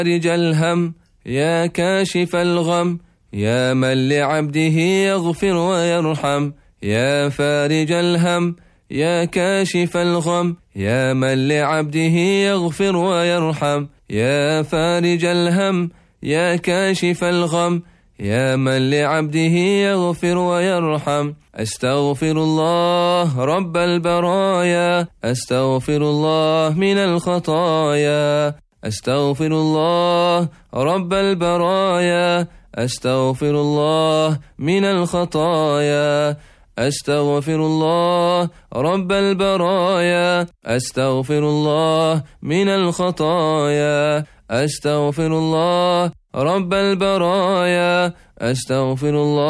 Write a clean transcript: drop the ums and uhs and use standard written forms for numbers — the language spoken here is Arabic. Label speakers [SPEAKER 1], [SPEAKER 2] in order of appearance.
[SPEAKER 1] فارج الهم يا كاشف الغم يا من لعبده يغفر ويرحم يا فارج الهم يا كاشف الغم يا من لعبده يغفر ويرحم يا فارج الهم يا كاشف الغم يا من لعبده يغفر ويرحم أستغفر الله رب البرايا أستغفر الله من الخطايا أستغفر الله رب البرايا أستغفر الله من الخطايا أستغفر الله رب البرايا أستغفر الله من الخطايا أستغفر الله رب البرايا أستغفر الله